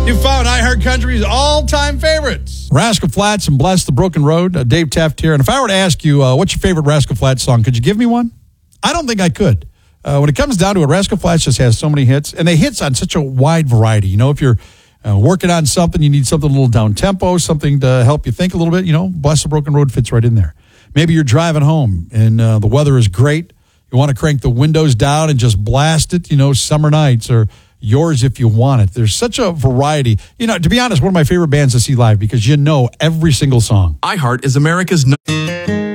You found iHeart Country's all-time favorites. Rascal Flatts and Bless the Broken Road. Dave Taft here. And if I were to ask you, what's your favorite Rascal Flatts song, could you give me one? I don't think I could. When it comes down to it, Rascal Flatts just has so many hits, and they hits on such a wide variety. You know, if you're working on something, you need something a little down-tempo, something to help you think a little bit, you know, Bless the Broken Road fits right in there. Maybe you're driving home, and the weather is great. You want to crank the windows down and just blast it, you know, Summer Nights, or Yours If You Want It. There's such a variety. You know, to be honest, one of my favorite bands to see live because you know every single song. iHeart is America's